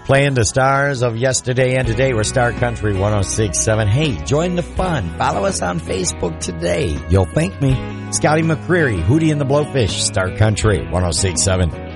Playing the stars of yesterday and today. We're Star Country 106.7. Hey, join the fun. Follow us on Facebook today. You'll thank me. Scotty McCreery, Hootie and the Blowfish, Star Country 106.7.